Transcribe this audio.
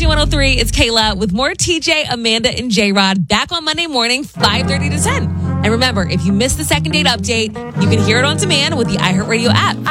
K103, it's Kayla with more TJ, Amanda, and J-Rod back on Monday morning, 5:30 to 10. And remember, if you missed the second date update, you can hear it on demand with the iHeartRadio app.